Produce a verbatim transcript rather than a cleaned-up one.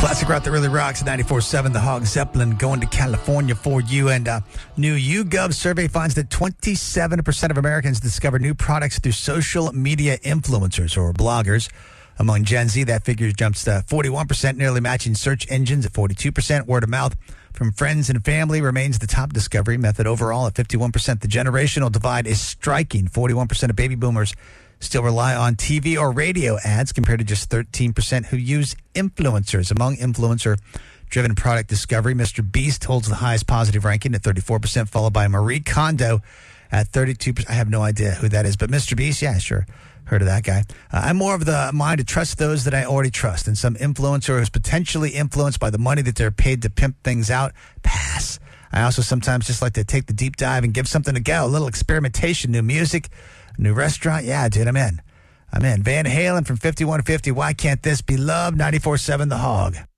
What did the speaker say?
Classic rock that really rocks. ninety-four point seven The Hog Zeppelin going to California for you. And a new YouGov survey finds that twenty-seven percent of Americans discover new products through social media influencers or bloggers. Among Gen Z, that figure jumps to forty-one percent, nearly matching search engines at forty-two percent. Word of mouth from friends and family remains the top discovery method overall at fifty-one percent. The generational divide is striking. forty-one percent of baby boomers still rely on T V or radio ads compared to just thirteen percent who use influencers. Among influencer-driven product discovery, Mister Beast holds the highest positive ranking at thirty-four percent, followed by Marie Kondo at thirty-two percent. I have no idea who that is, but Mister Beast, yeah, sure. Heard of that guy. Uh, I'm more of the mind to trust those that I already trust, and some influencer is potentially influenced by the money that they're paid to pimp things out. Pass. I also sometimes just like to take the deep dive and give something a go. A little experimentation, new music, new restaurant. Yeah, dude, I'm in. I'm in. Van Halen from fifty-one fifty. Why can't this be love? ninety-four point seven The Hog.